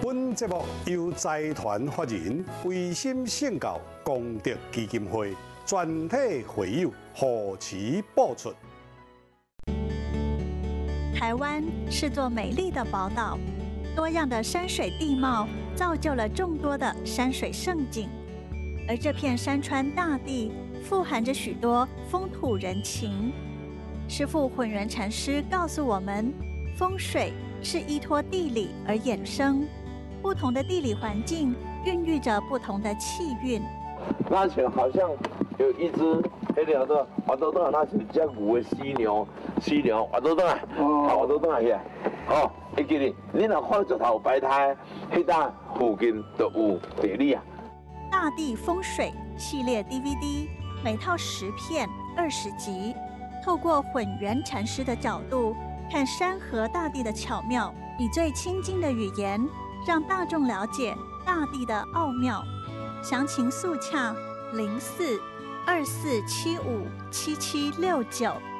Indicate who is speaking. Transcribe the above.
Speaker 1: 本节目由财团法人维心圣教功德基金会全体会友护持播出。
Speaker 2: 台湾是座美丽的宝岛，多样的山水地貌造就了众多的山水胜景，而这片山川大地富含着许多风土人情。师父混元禅师告诉我们，风水是依托地理而衍生，不同的地理环境孕育着不同的气运。
Speaker 3: 那像好像有一只那条的滑倒倒，那是只牛的犀牛滑倒倒来，滑倒倒来去。哦，会记哩，你若看石头摆摊，迄搭附近就有地理啊。
Speaker 2: 大地风水系列 DVD， 每套10片，20集，透过混元禅师的角度看山河大地的巧妙，以最亲近的语言让大众了解大地的奥妙。详情速洽0424757769。